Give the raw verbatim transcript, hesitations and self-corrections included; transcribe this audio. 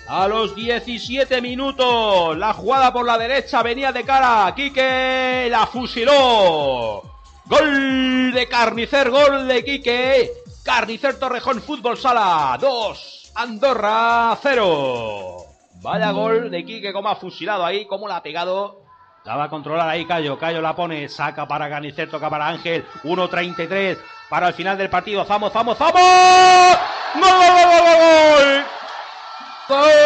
A los diecisiete minutos, la jugada por la derecha venía de cara. Quique la fusiló. Gol de Carnicer, gol de Quique. Carnicer Torrejón Fútbol Sala dos, Andorra cero. Vaya gol de Quique, como ha fusilado ahí, como la ha pegado. La va a controlar ahí Cayo, Cayo la pone, saca para Carnicer, toca para Ángel. uno treinta y tres para el final del partido. ¡Vamos, vamos, vamos! ¡Gol, gol, gol, gol, gol! ¡Gol!